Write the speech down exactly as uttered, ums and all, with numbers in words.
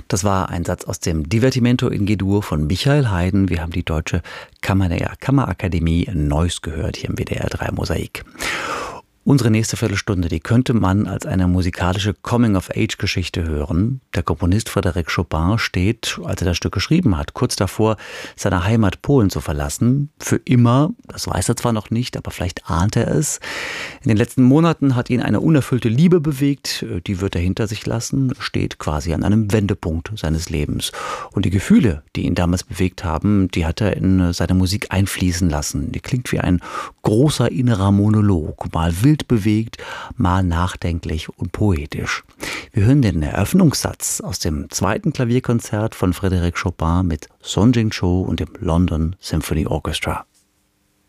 Das war ein Satz aus dem Divertimento in G-Dur von Michael Haydn. Wir haben die Deutsche Kammer der Kammerakademie Neuss gehört hier im W D R drei Mosaik. Unsere nächste Viertelstunde, die könnte man als eine musikalische Coming-of-Age-Geschichte hören. Der Komponist Frédéric Chopin steht, als er das Stück geschrieben hat, kurz davor, seine Heimat Polen zu verlassen. Für immer, das weiß er zwar noch nicht, aber vielleicht ahnt er es. In den letzten Monaten hat ihn eine unerfüllte Liebe bewegt. Die wird er hinter sich lassen, steht quasi an einem Wendepunkt seines Lebens. Und die Gefühle, die ihn damals bewegt haben, die hat er in seine Musik einfließen lassen. Die klingt wie ein großer innerer Monolog, mal wild bewegt, mal nachdenklich und poetisch. Wir hören den Eröffnungssatz aus dem zweiten Klavierkonzert von Frédéric Chopin mit Son Jing Cho und dem London Symphony Orchestra.